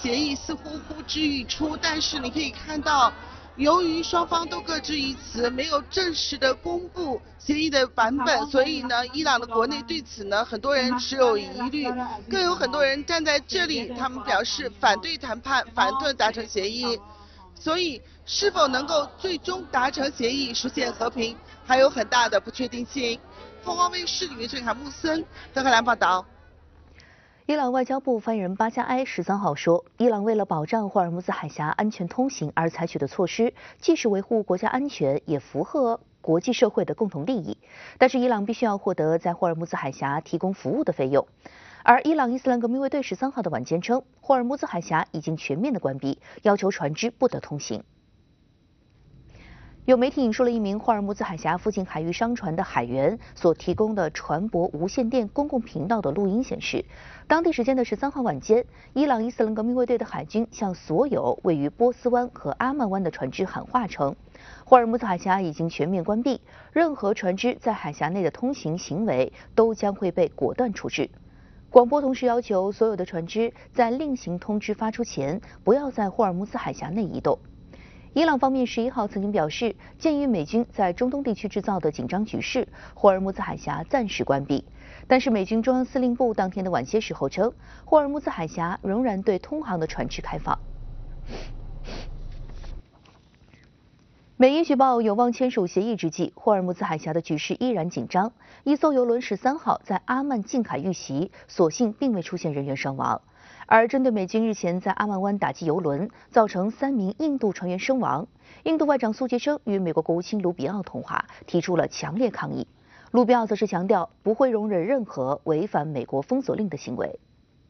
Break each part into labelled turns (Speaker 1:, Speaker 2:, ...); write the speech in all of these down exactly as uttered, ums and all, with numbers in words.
Speaker 1: 协议似乎呼之欲出，但是你可以看到，由于双方都各执一词，没有正式的公布协议的版本，所以呢，伊朗的国内对此呢，很多人持有疑虑，更有很多人站在这里，他们表示反对谈判，反对达成协议。所以，是否能够最终达成协议，实现和平，还有很大的不确定性。凤凰卫视李俊凯、穆森、德克兰报道。
Speaker 2: 伊朗外交部发言人巴加埃十三号说，伊朗为了保障霍尔木兹海峡安全通行而采取的措施，既是维护国家安全，也符合国际社会的共同利益。但是，伊朗必须要获得在霍尔木兹海峡提供服务的费用。而伊朗伊斯兰革命卫队十三号的晚间称，霍尔木兹海峡已经全面的关闭，要求船只不得通行。有媒体引述了一名霍尔木兹海峡附近海域商船的海员所提供的船舶无线电公共频道的录音显示，当地时间的十三号晚间，伊朗伊斯兰革命卫队的海军向所有位于波斯湾和阿曼湾的船只喊话称，霍尔木兹海峡已经全面关闭，任何船只在海峡内的通行行为都将会被果断处置。广播同时要求所有的船只在另行通知发出前，不要在霍尔木兹海峡内移动。伊朗方面十一号曾经表示，鉴于美军在中东地区制造的紧张局势，霍尔木兹海峡暂时关闭。但是美军中央司令部当天的晚些时候称，霍尔木兹海峡仍然对通航的船只开放。美伊举报有望签署协议之际，霍尔木兹海峡的局势依然紧张。一艘油轮十三号在阿曼近海遇袭，所幸并未出现人员伤亡。而针对美军日前在阿曼湾打击油轮，造成三名印度船员身亡，印度外长苏杰生与美国国务卿卢比奥通话，提出了强烈抗议。卢比奥则是强调不会容忍任何违反美国封锁令的行为。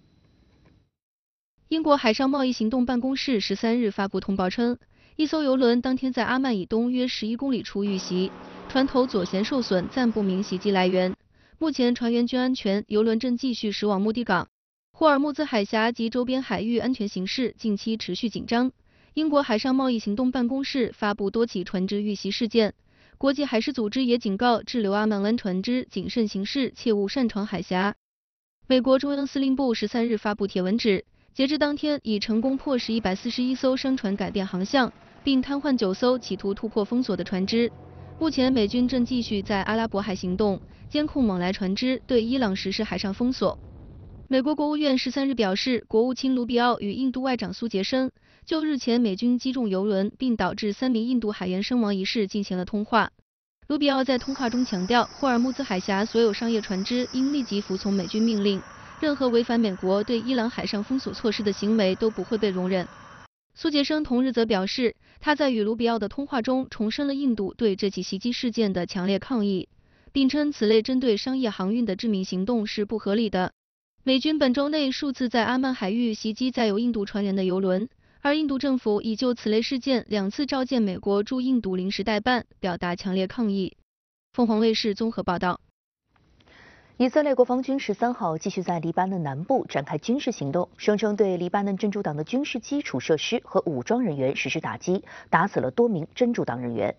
Speaker 3: 英国海上贸易行动办公室十三日发布通报称，一艘油轮当天在阿曼以东约十一公里处遇袭，船头左舷受损，暂不明袭击来源。目前船员均安全，油轮正继续驶往目的港。霍尔木兹海峡及周边海域安全形势近期持续紧张。英国海上贸易行动办公室发布多起船只遇袭事件，国际海事组织也警告滞留阿曼湾船只谨慎行事，切勿擅闯海峡。美国中央司令部十三日发布帖文指，截至当天已成功迫使一百四十一艘商船改变航向，并瘫痪九艘企图突破封锁的船只。目前美军正继续在阿拉伯海行动，监控往来船只，对伊朗实施海上封锁。美国国务院十三日表示，国务卿卢比奥与印度外长苏杰生就日前美军击中油轮并导致三名印度海员身亡一事进行了通话。卢比奥在通话中强调，霍尔木兹海峡所有商业船只应立即服从美军命令，任何违反美国对伊朗海上封锁措施的行为都不会被容忍。苏杰生同日则表示，他在与卢比奥的通话中重申了印度对这起袭击事件的强烈抗议，并称此类针对商业航运的致命行动是不合理的。美军本周内数次在阿曼海域袭击载有印度船员的油轮，而印度政府已就此类事件两次召见美国驻印度临时代办，表达强烈抗议。凤凰卫视综合报道。
Speaker 2: 以色列国防军十三号继续在黎巴嫩南部展开军事行动，声称对黎巴嫩真主党的军事基础设施和武装人员实施打击，打死了多名真主党人员。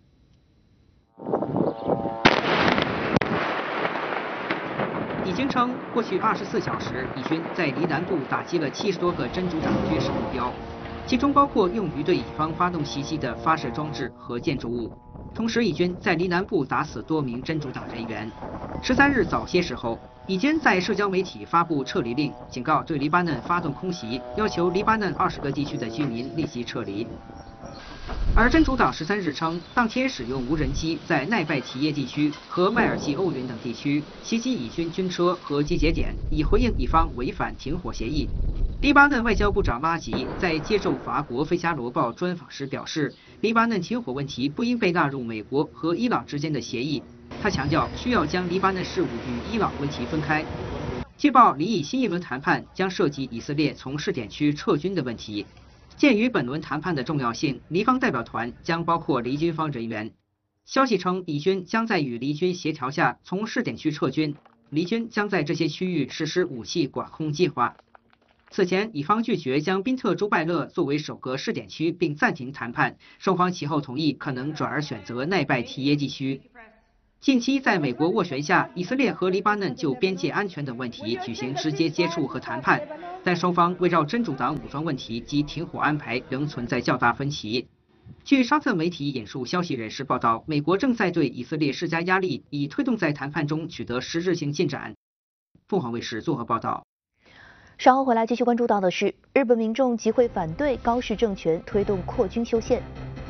Speaker 4: 已经称，过去二十四小时，以军在黎南部打击了七十多个真主党军事目标，其中包括用于对以方发动袭击的发射装置和建筑物。同时，以军在黎南部打死多名真主党人员。十三日早些时候，以军在社交媒体发布撤离令，警告对黎巴嫩发动空袭，要求黎巴嫩二十个地区的居民立即撤离。而真主党十三日称，当天使用无人机在奈拜提耶地区和麦尔济欧云等地区袭击以军军车和集结点，以回应以方违反停火协议。黎巴嫩外交部长拉吉在接受法国《费加罗报》专访时表示，黎巴嫩停火问题不应被纳入美国和伊朗之间的协议。他强调，需要将黎巴嫩事务与伊朗问题分开。据报，黎以新一轮谈判将涉及以色列从试点区撤军的问题。鉴于本轮谈判的重要性，黎方代表团将包括黎军方人员。消息称，以军将在与黎军协调下从试点区撤军，黎军将在这些区域实施武器管控计划。此前，以方拒绝将宾特朱拜勒作为首个试点区，并暂停谈判，双方其后同意可能转而选择奈拜提耶地区。 近期在美国斡旋下，以色列和黎巴嫩就边界安全等问题举行直接接触和谈判，但双方围绕真主党武装问题及停火安排仍存在较大分歧。据沙特媒体引述消息人士报道，美国正在对以色列施加压力，以推动在谈判中取得实质性进展。凤凰卫视综合报道。
Speaker 2: 稍后回来继续关注到的是，日本民众集会反对高市政权推动扩军修宪。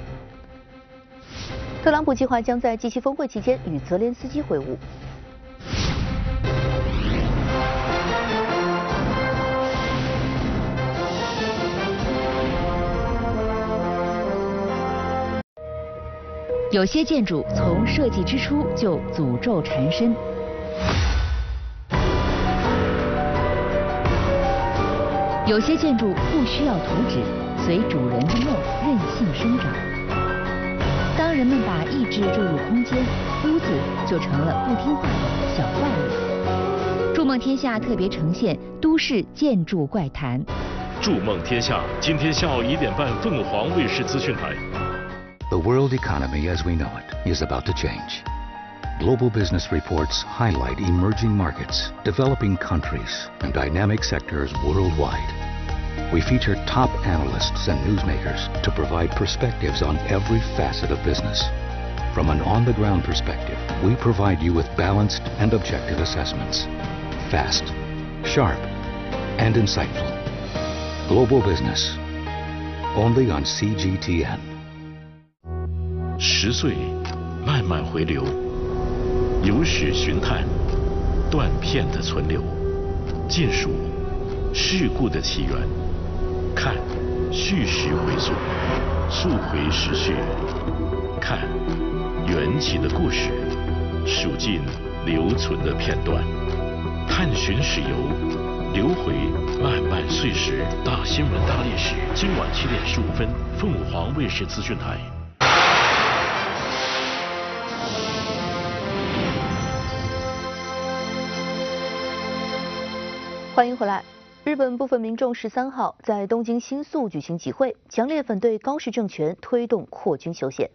Speaker 2: 特朗普计划将在 G 七峰会期间与泽连斯基会晤。
Speaker 5: 有些建筑从设计之初就诅咒缠身。有些建筑不需要图纸，随主人的梦任性生长。当人们把意志注入空间，屋子就成了不听话的小怪物。筑梦天下特别呈现都市建筑怪谈。
Speaker 6: 筑梦天下今天下午一点半，凤凰卫视资讯台。
Speaker 7: The world economy as we know it is about to change. Global business reports highlight emerging markets, developing countries, and dynamic sectors worldwide. We feature top analysts and newsmakers to provide perspectives on every facet of business. From an on-the-ground perspective, we provide you with balanced and objective assessments. Fast, sharp, and insightful. Global business, only on C G T N.
Speaker 6: 十岁，慢慢回流，有史寻探，断片的存留，尽数事故的起源，看叙事回溯，溯回时序，看缘起的故事，数尽留存的片段，探寻史游，流回漫漫岁时。大新闻大历史，今晚七点十五分，凤凰卫视资讯台。
Speaker 2: 欢迎回来。日本部分民众十三号在东京新宿举行集会，强烈反对高市政权推动扩军修宪。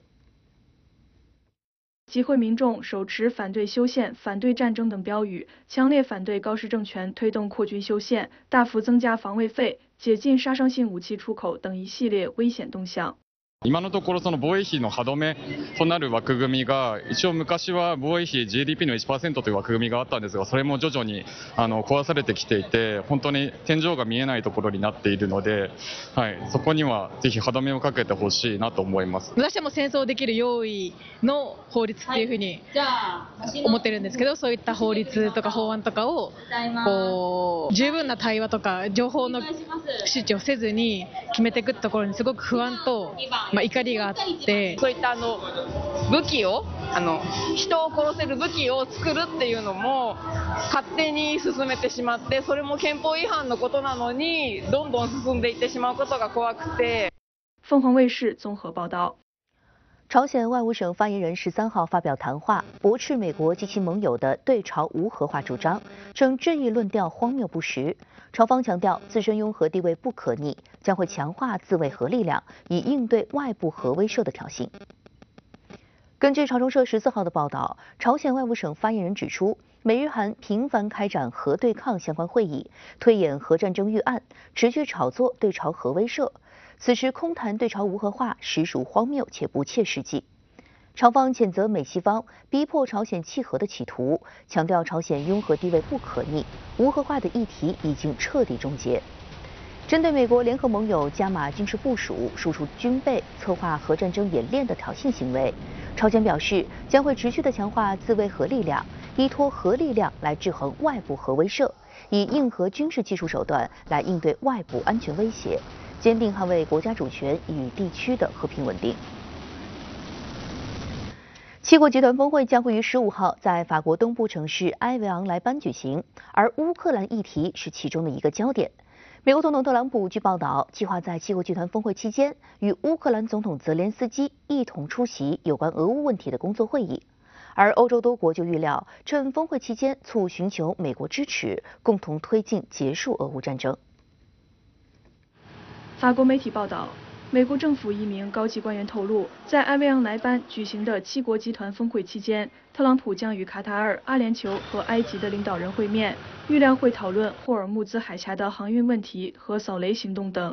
Speaker 8: 集会民众手持反对修宪、反对战争等标语，强烈反对高市政权推动扩军修宪、大幅增加防卫费、解禁杀伤性武器出口等一系列危险动向。
Speaker 9: 今のところその防衛費の歯止めとなる枠組みが一応昔は防衛費 ジーディーピー の いちパーセント という枠組みがあったんですが、それも徐々にあの壊されてきていて、本当に天井が見えないところになっているので、はい、そこにはぜひ歯止めをかけてほしいなと思います。
Speaker 10: 私はもう戦争できる用意の法律っていうふうに思ってるんですけど、そういった法律とか法案とかをこう十分な対話とか情報の周知をせずに決めていくところにすごく不安と。まあ、怒りがあって、
Speaker 11: そういったあの武器をあの人を殺せる武器を作るっていうのも勝手に進めてしまって、それも憲法違反のことなのにどんどん進んでいってしまうことが怖くて。
Speaker 8: 凤凰卫视综合报道。
Speaker 2: 朝鲜外务省发言人十三号发表谈话，驳斥美国及其盟友的对朝无核化主张，称这一论调荒谬不实。朝方强调自身拥核地位不可逆，将会强化自卫核力量，以应对外部核威慑的挑衅。根据朝中社十四号的报道，朝鲜外务省发言人指出，美日韩频繁开展核对抗相关会议，推演核战争预案，持续炒作对朝核威慑。此时空谈对朝无核化实属荒谬且不切实际。朝方谴责美西方逼迫朝鲜弃核的企图，强调朝鲜拥核地位不可逆，无核化的议题已经彻底终结。针对美国联合盟友加码军事部署、输出军备、策划核战争演练的挑衅行为，朝鲜表示将会持续的强化自卫核力量，依托核力量来制衡外部核威慑，以硬核军事技术手段来应对外部安全威胁，坚定捍卫国家主权与地区的和平稳定。七国集团峰会将会于十五号在法国东部城市埃维昂莱班举行，而乌克兰议题是其中的一个焦点。美国总统特朗普据报道，计划在七国集团峰会期间与乌克兰总统泽连斯基一同出席有关俄乌问题的工作会议，而欧洲多国就预料趁峰会期间促寻求美国支持，共同推进结束俄乌战争。
Speaker 8: 法国媒体报道， 美国政府一名高级官员透露，在埃维昂莱班举行的七国集团峰会期间，特朗普将与卡塔尔、阿联酋和埃及的领导人会面，预料会讨论霍尔木兹海峡的航运问题和扫雷行动等。